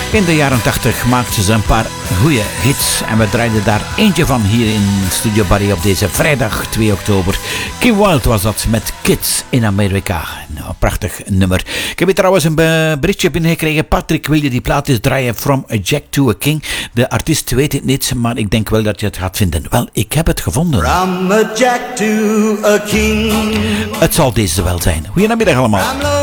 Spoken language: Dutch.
In de jaren 80 maakten ze een paar goede hits en we draaiden daar eentje van hier in Studio Barry op deze vrijdag 2 oktober. Kim Wilde was dat met Kids in Amerika. Nou, een prachtig nummer. Ik heb hier trouwens een berichtje binnengekregen. Patrick, wil je die plaat eens draaien? From a Jack to a King. De artiest weet het niet, maar ik denk wel dat je het gaat vinden. Wel, ik heb het gevonden. From a Jack to a King. Het zal deze wel zijn. Goedemiddag allemaal.